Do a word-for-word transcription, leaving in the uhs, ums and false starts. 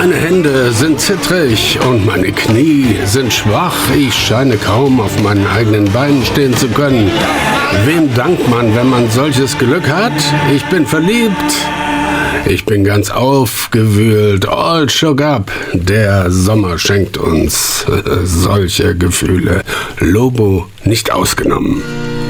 Meine Hände sind zittrig und meine Knie sind schwach. Ich scheine kaum auf meinen eigenen Beinen stehen zu können. Wem dankt man, wenn man solches Glück hat? Ich bin verliebt. Ich bin ganz aufgewühlt. All shook up. Der Sommer schenkt uns solche Gefühle. Lobo nicht ausgenommen.